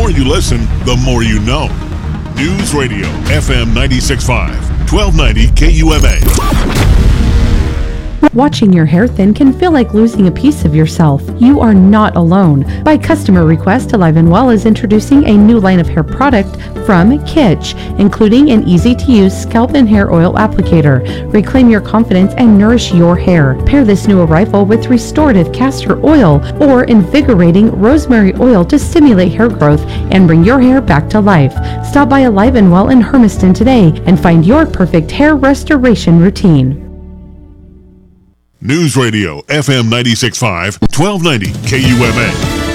more you listen, the more you know. News Radio, FM 96.5, 1290 KUMA. Watching your hair thin can feel like losing a piece of yourself. You are not alone. By customer request, Alive and Well is introducing a new line of hair product from Kitsch, including an easy-to-use scalp and hair oil applicator. Reclaim your confidence and nourish your hair. Pair this new arrival with restorative castor oil or invigorating rosemary oil to stimulate hair growth and bring your hair back to life. Stop by Alive and Well in Hermiston today and find your perfect hair restoration routine. News Radio, FM 96.5, 1290 KUMA.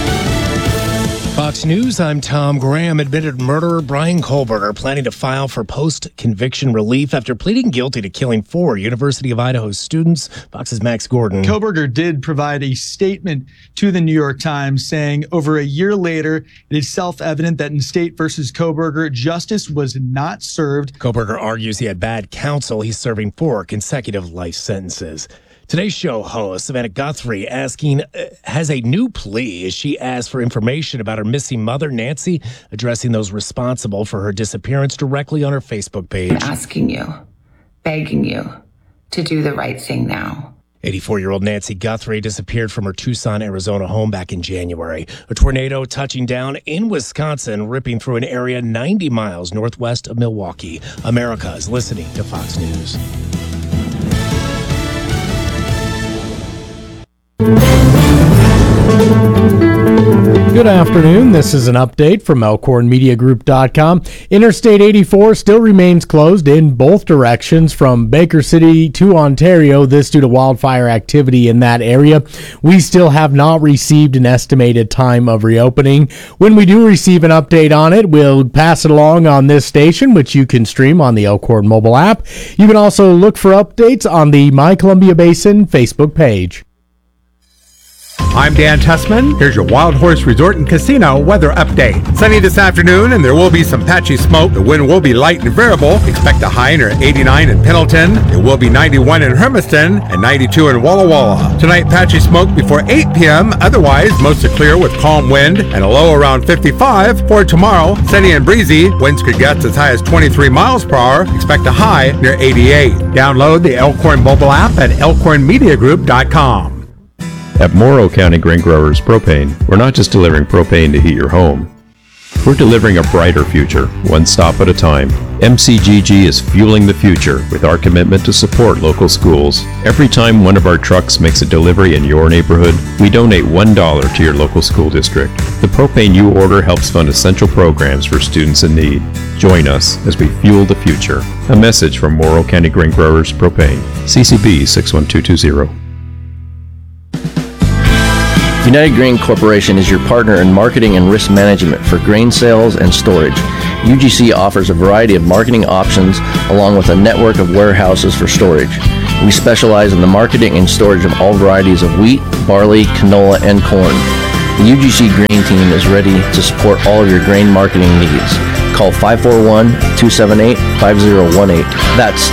Fox News, I'm Tom Graham. Admitted murderer Bryan Kohberger planning to file for post-conviction relief after pleading guilty to killing 4 University of Idaho students. Fox's Max Gordon. Kohberger did provide a statement to the New York Times saying over a year later, it is self-evident that in State versus Kohberger, justice was not served. Kohberger argues he had bad counsel. He's serving 4 consecutive life sentences. Today's show host, Savannah Guthrie, asking, has a new plea as she asked for information about her missing mother, Nancy, addressing those responsible for her disappearance directly on her Facebook page. I'm asking you, begging you to do the right thing now. 84-year-old Nancy Guthrie disappeared from her Tucson, Arizona home back in January. A tornado touching down in Wisconsin, ripping through an area 90 miles northwest of Milwaukee. America is listening to Fox News. Good afternoon. This is an update from ElkhornMediaGroup.com. Interstate 84 still remains closed in both directions from Baker City to Ontario, this due to wildfire activity in that area. We still have not received an estimated time of reopening. When we do receive an update on it, we'll pass it along on this station, which you can stream on the Elkhorn mobile app. You can also look for updates on the My Columbia Basin Facebook page. I'm Dan Tessman. Here's your Wild Horse Resort and Casino weather update. Sunny this afternoon, and there will be some patchy smoke. The wind will be light and variable. Expect a high near 89 in Pendleton. It will be 91 in Hermiston and 92 in Walla Walla. Tonight, patchy smoke before 8 p.m. Otherwise, mostly clear with calm wind and a low around 55. For tomorrow, sunny and breezy. Winds could get as high as 23 miles per hour. Expect a high near 88. Download the Elkhorn mobile app at elkhornmediagroup.com. At Morrow County Grain Growers Propane, we're not just delivering propane to heat your home. We're delivering a brighter future, one stop at a time. MCGG is fueling the future with our commitment to support local schools. Every time one of our trucks makes a delivery in your neighborhood, we donate $1 to your local school district. The propane you order helps fund essential programs for students in need. Join us as we fuel the future. A message from Morrow County Grain Growers Propane. CCB 61220. United Grain Corporation is your partner in marketing and risk management for grain sales and storage. UGC offers a variety of marketing options along with a network of warehouses for storage. We specialize in the marketing and storage of all varieties of wheat, barley, canola, and corn. The UGC Grain Team is ready to support all of your grain marketing needs. Call 541-278-5018. That's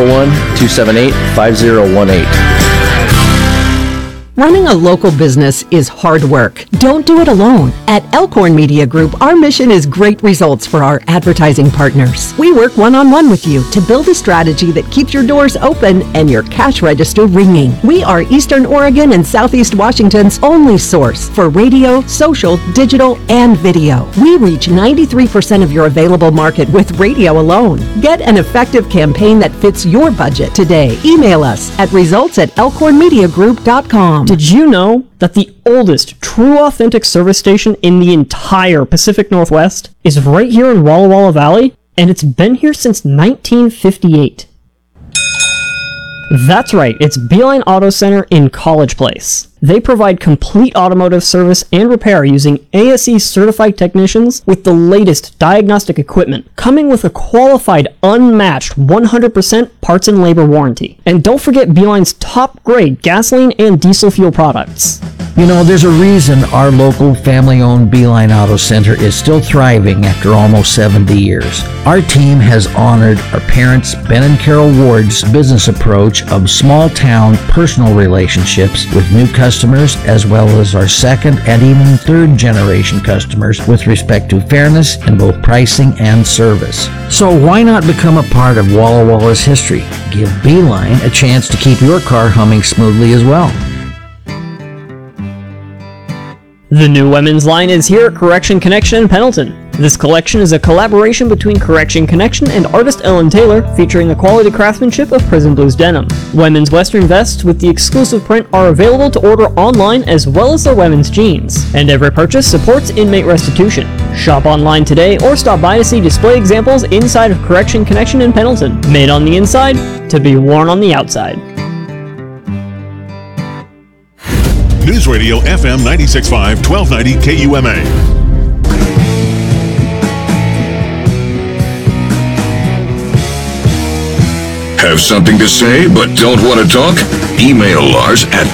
541-278-5018. Running a local business is hard work. Don't do it alone. At Elkhorn Media Group, our mission is great results for our advertising partners. We work one-on-one with you to build a strategy that keeps your doors open and your cash register ringing. We are Eastern Oregon and Southeast Washington's only source for radio, social, digital, and video. We reach 93% of your available market with radio alone. Get an effective campaign that fits your budget today. Email us at results@elkhornmediagroup.com. Did you know that the oldest true authentic service station in the entire Pacific Northwest is right here in Walla Walla Valley? And it's been here since 1958. That's right, it's Beeline Auto Center in College Place. They provide complete automotive service and repair using ASE certified technicians with the latest diagnostic equipment, coming with a qualified, unmatched 100% parts and labor warranty. And don't forget Beeline's top grade gasoline and diesel fuel products. You know, there's a reason our local family-owned Beeline Auto Center is still thriving after almost 70 years. Our team has honored our parents, Ben and Carol Ward's business approach of small-town personal relationships with new customers, as well as our second and even third-generation customers with respect to fairness in both pricing and service. So why not become a part of Walla Walla's history? Give Beeline a chance to keep your car humming smoothly as well. The new women's line is here at Correction Connection in Pendleton. This collection is a collaboration between Correction Connection and artist Ellen Taylor, featuring the quality craftsmanship of Prison Blues denim. Women's western vests with the exclusive print are available to order online, as well as their women's jeans. And every purchase supports inmate restitution. Shop online today or stop by to see display examples inside of Correction Connection in Pendleton. Made on the inside, to be worn on the outside. News Radio FM 96.5, 1290 KUMA. Have something to say but don't want to talk? Email Lars at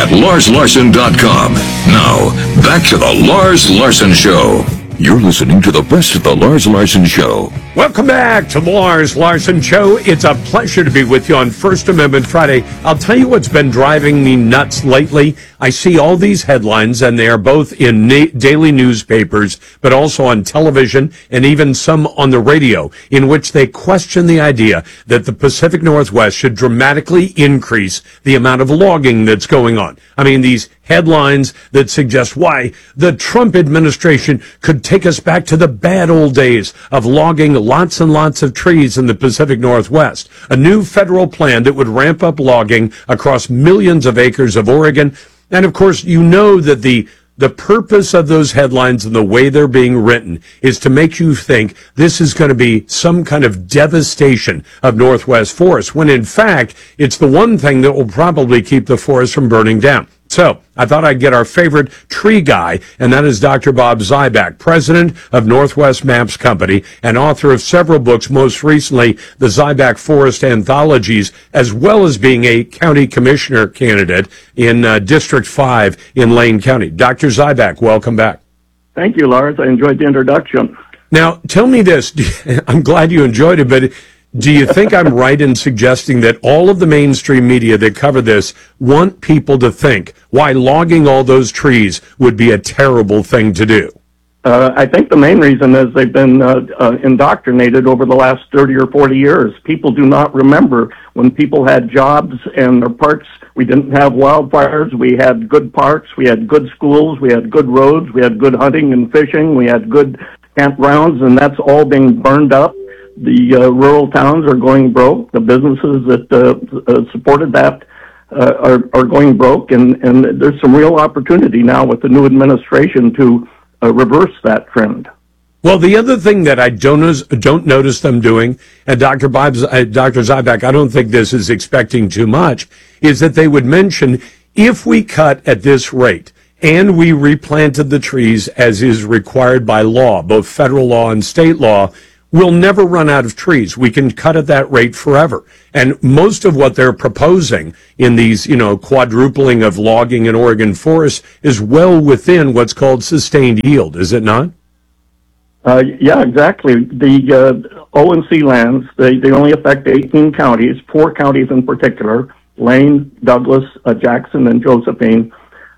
talk@larslarson.com. Now, back to the Lars Larson Show. You're listening to the best of the Lars Larson Show. Welcome back to the Lars Larson Show. It's a pleasure to be with you on First Amendment Friday. I'll tell you what's been driving me nuts lately. I see all these headlines, and they are both in daily newspapers, but also on television and even some on the radio, in which they question the idea that the Pacific Northwest should dramatically increase the amount of logging that's going on. I mean, these headlines that suggest why the Trump administration could take us back to the bad old days of logging lots and lots of trees in the Pacific Northwest. A new federal plan that would ramp up logging across millions of acres of Oregon. And of course, you know that the purpose of those headlines and the way they're being written is to make you think this is going to be some kind of devastation of Northwest forests, when in fact, it's the one thing that will probably keep the forest from burning down. So I thought I'd get our favorite tree guy, and that is Dr. Bob Zyback, president of Northwest Maps Company and author of several books, most recently the Zyback Forest Anthologies, as well as being a county commissioner candidate in District 5 in Lane County. Dr. Zyback, welcome back. Thank you, Lars. I enjoyed the introduction. Now, tell me this. I'm glad you enjoyed it, but do you think I'm right in suggesting that all of the mainstream media that cover this want people to think why logging all those trees would be a terrible thing to do? I think the main reason is they've been indoctrinated over the last 30 or 40 years. People do not remember when people had jobs and their parks. We didn't have wildfires. We had good parks. We had good schools. We had good roads. We had good hunting and fishing. We had good campgrounds, and that's all being burned up. The rural towns are going broke. The businesses that supported that are going broke, and there's some real opportunity now with the new administration to reverse that trend. Well, the other thing that I don't notice them doing, and Dr. Zyback, I don't think this is expecting too much, is that they would mention, if we cut at this rate and we replanted the trees as is required by law, both federal law and state law, we'll never run out of trees. We can cut at that rate forever. And most of what they're proposing in these, quadrupling of logging in Oregon forests is well within what's called sustained yield, is it not? Yeah, exactly. The O&C lands, they only affect 18 counties, 4 counties in particular, Lane, Douglas, Jackson, and Josephine.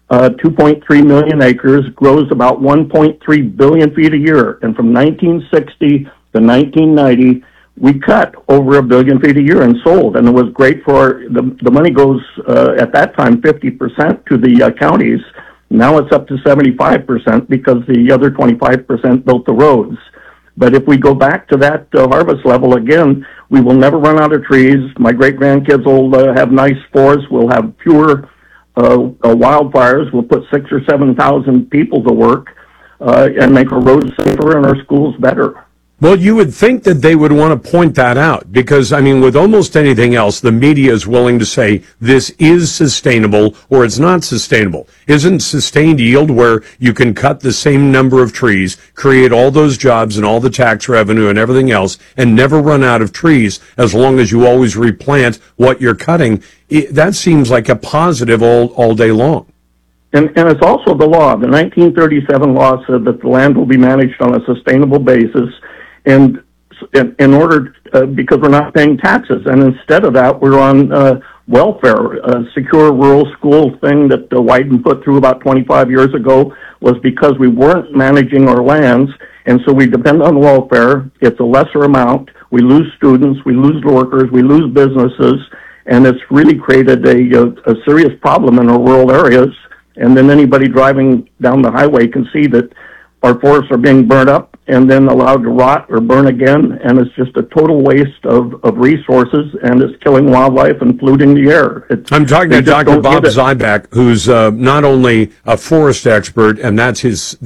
2.3 million acres, grows about 1.3 billion feet a year. And from 1960 to 1990, we cut over 1 billion feet a year and sold. And it was great for the money goes, at that time, 50% to the counties. Now it's up to 75% because the other 25% built the roads. But if we go back to that harvest level again, we will never run out of trees. My great-grandkids will have nice forests. We'll have fewer wildfires. We'll put 6,000 or 7,000 people to work and make our roads safer and our schools better. Well, you would think that they would want to point that out because, with almost anything else, the media is willing to say this is sustainable or it's not sustainable. Isn't sustained yield where you can cut the same number of trees, create all those jobs and all the tax revenue and everything else, and never run out of trees as long as you always replant what you're cutting? That seems like a positive all day long. And it's also the law. The 1937 law said that the land will be managed on a sustainable basis, and in order, because we're not paying taxes. And instead of that, we're on welfare. A secure rural school thing that Wyden put through about 25 years ago was because we weren't managing our lands, and so we depend on welfare. It's a lesser amount. We lose students, we lose workers, we lose businesses, and it's really created a serious problem in our rural areas. And then anybody driving down the highway can see that our forests are being burnt up and then allowed to rot or burn again, and it's just a total waste of resources, and it's killing wildlife and polluting the air. I'm talking to Dr. Bob Zyback, who's not only a forest expert, and that's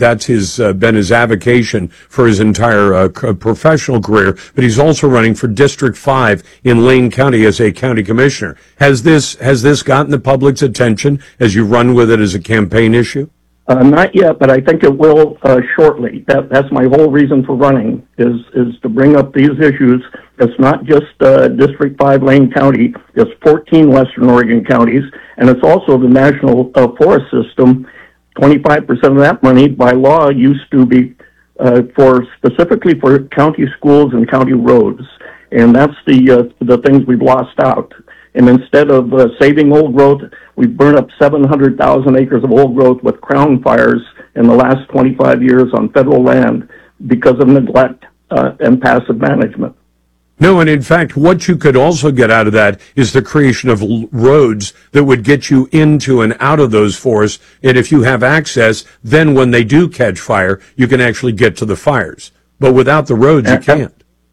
been his avocation for his entire professional career, but he's also running for District 5 in Lane County as a county commissioner. Has this gotten the public's attention as you run with it as a campaign issue? Not yet, but I think it will shortly. That's my whole reason for running, is to bring up these issues. It's not just District 5 Lane County. It's 14 Western Oregon counties, and it's also the National Forest System. 25% of that money, by law, used to be specifically for county schools and county roads, and that's the things we've lost out. And instead of saving old growth, we've burned up 700,000 acres of old growth with crown fires in the last 25 years on federal land because of neglect and passive management. No, and in fact, what you could also get out of that is the creation of roads that would get you into and out of those forests. And if you have access, then when they do catch fire, you can actually get to the fires. But without the roads, you can't.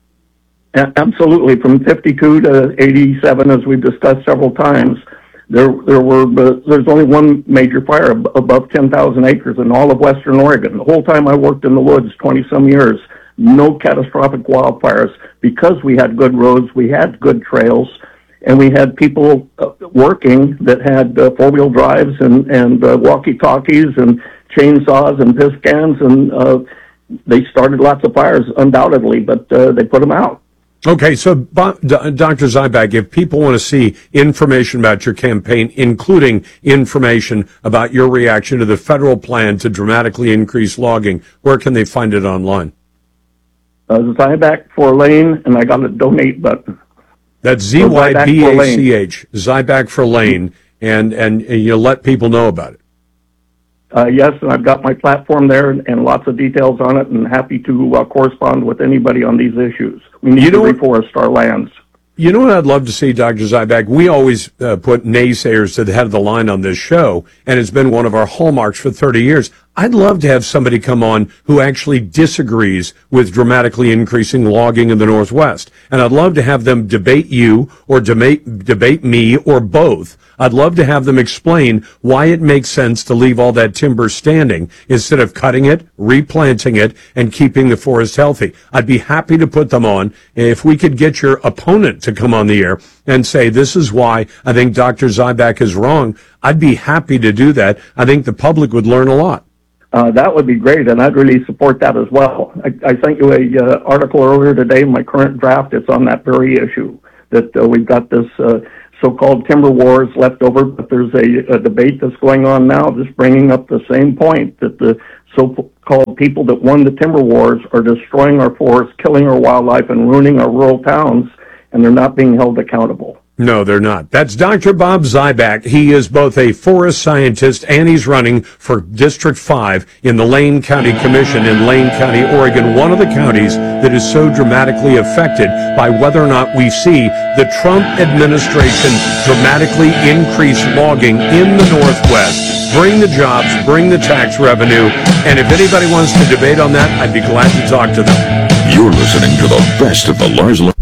Absolutely. From 52 to 87, as we've discussed several times, there's only one major fire above 10,000 acres in all of Western Oregon. The whole time I worked in the woods, 20-some years, no catastrophic wildfires because we had good roads, we had good trails, and we had people working that had four-wheel drives and walkie-talkies and chainsaws and piss cans, and they started lots of fires, undoubtedly, but they put them out. Okay, so Dr. Zyback, if people want to see information about your campaign, including information about your reaction to the federal plan to dramatically increase logging, where can they find it online? Zyback for Lane, and I got a donate button. That's Zybach, Zyback for Lane, and you let people know about it. Yes, and I've got my platform there and lots of details on it, and happy to correspond with anybody on these issues. We need to reforest our lands. You know what I'd love to see, Dr. Zyback? We always put naysayers to the head of the line on this show, and it's been one of our hallmarks for 30 years. I'd love to have somebody come on who actually disagrees with dramatically increasing logging in the Northwest. And I'd love to have them debate you or debate me or both. I'd love to have them explain why it makes sense to leave all that timber standing instead of cutting it, replanting it, and keeping the forest healthy. I'd be happy to put them on. If we could get your opponent to come on the air and say, this is why I think Dr. Zyback is wrong, I'd be happy to do that. I think the public would learn a lot. That would be great, and I'd really support that as well. I sent you a article earlier today in my current draft. It's on that very issue, that we've got this so-called timber wars left over, but there's a debate that's going on now just bringing up the same point, that the so-called people that won the timber wars are destroying our forests, killing our wildlife, and ruining our rural towns, and they're not being held accountable. No, they're not. That's Dr. Bob Zyback. He is both a forest scientist and he's running for District 5 in the Lane County Commission in Lane County, Oregon, one of the counties that is so dramatically affected by whether or not we see the Trump administration dramatically increase logging in the Northwest, bring the jobs, bring the tax revenue, and if anybody wants to debate on that, I'd be glad to talk to them. You're listening to the best of the Lars